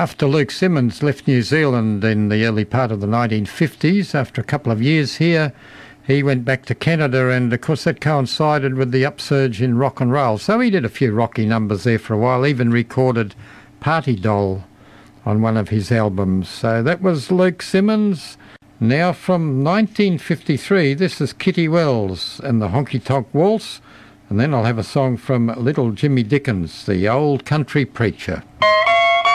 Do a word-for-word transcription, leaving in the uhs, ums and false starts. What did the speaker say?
After Luke Simmons left New Zealand in the early part of the nineteen fifties, after a couple of years here, he went back to Canada, and of course that coincided with the upsurge in rock and roll. So he did a few rocky numbers there for a while, even recorded Party Doll on one of his albums. So that was Luke Simmons. Now from nineteen fifty-three, this is Kitty Wells and the Honky Tonk Waltz, and then I'll have a song from Little Jimmy Dickens, the Old Country Preacher.